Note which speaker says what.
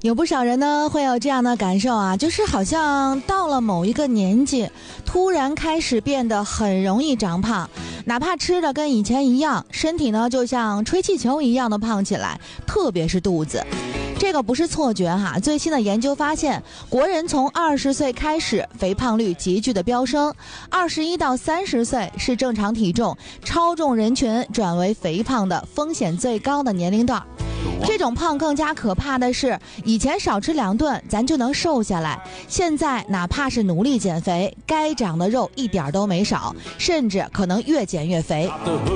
Speaker 1: 有不少人呢会有这样的感受啊，就是好像到了某一个年纪，突然开始变得很容易长胖，哪怕吃的跟以前一样，身体呢就像吹气球一样的胖起来，特别是肚子。这个不是错觉哈，最新的研究发现，国人从20岁开始，肥胖率急剧的飙升，21到30岁是正常体重，超重人群转为肥胖的风险最高的年龄段。这种胖更加可怕的是，以前少吃2顿咱就能瘦下来，现在哪怕是努力减肥，该长的肉一点都没少，甚至可能越减越肥。